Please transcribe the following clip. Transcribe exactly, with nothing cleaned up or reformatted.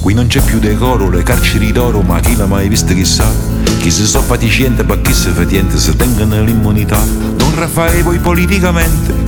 Qui non c'è più decoro, le carceri d'oro, ma chi l'ha mai visto chissà? Chi si so fatiscente, ma chi si fetiente, se tengono l'immunità. Don Raffaele poi politicamente